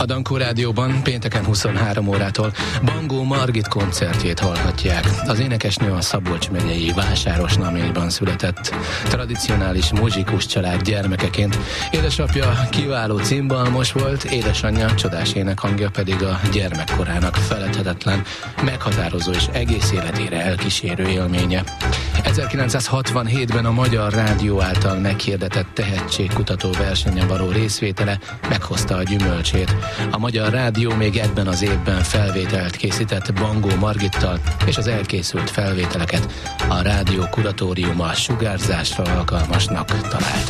A Dankó Rádióban pénteken 23 órától Bangó Margit koncertjét hallhatják. Az énekesnő a Szabolcs megyei Vásárosnaményban született. Tradicionális muzsikus család gyermekeként édesapja kiváló cimbalmos volt, édesanyja csodás énekhangja pedig a gyermekkorának feledhetetlen, meghatározó és egész életére elkísérő élménye. 1967-ben a Magyar Rádió által meghirdetett tehetségkutató versenyen való részvétele meghozta a gyümölcsét. A Magyar Rádió még ebben az évben felvételt készített Bangó Margittal, és az elkészült felvételeket a rádió kuratóriuma sugárzásra alkalmasnak találta.